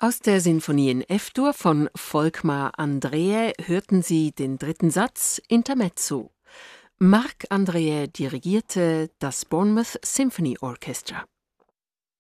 Aus der Sinfonie in F-Dur von Volkmar Andreae hörten Sie den dritten Satz Intermezzo. Marc Andreae dirigierte das Bournemouth Symphony Orchestra.